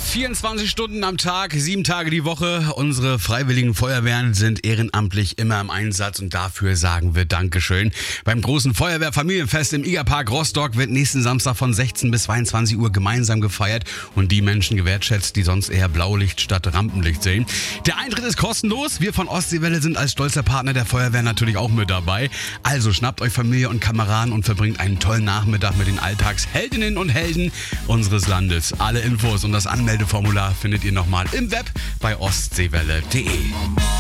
24 Stunden am Tag, 7 Tage die Woche. Unsere freiwilligen Feuerwehren sind ehrenamtlich immer im Einsatz und dafür sagen wir Dankeschön. Beim großen Feuerwehrfamilienfest im Igerpark Rostock wird nächsten Samstag von 16 bis 22 Uhr gemeinsam gefeiert und die Menschen gewertschätzt, die sonst eher Blaulicht statt Rampenlicht sehen. Der Eintritt ist kostenlos. Wir von Ostseewelle sind als stolzer Partner der Feuerwehr natürlich auch mit dabei. Also schnappt euch Familie und Kameraden und verbringt einen tollen Nachmittag mit den Alltagsheldinnen und Helden unseres Landes. Alle Infos und das Anmeldeformular findet ihr nochmal im Web bei ostseewelle.de.